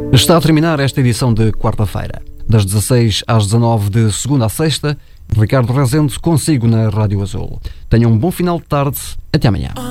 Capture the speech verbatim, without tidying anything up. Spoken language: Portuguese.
Está a terminar esta edição de quarta-feira. Das dezasseis às dezanove, de segunda a sexta, Ricardo Rezende consigo na Rádio Azul. Tenham um bom final de tarde. Até amanhã.